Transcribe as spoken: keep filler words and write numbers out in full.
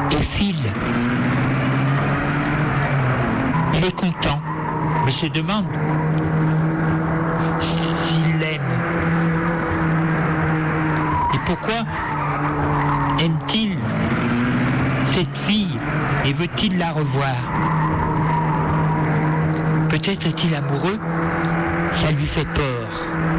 et file. Il est content, mais se demande s'il l'aime. Et pourquoi aime-t-il cette fille et veut-il la revoir? Peut-être est-il amoureux, ça lui fait peur.